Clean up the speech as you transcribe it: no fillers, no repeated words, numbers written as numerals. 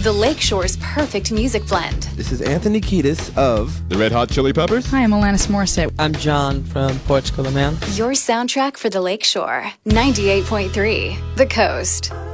The Lakeshore's perfect music blend. This is Anthony Kiedis of The Red Hot Chili Peppers. Hi, I'm Alanis Morissette. I'm John from Portugal, the Man. Your soundtrack for the Lakeshore. 98.3 The Coast.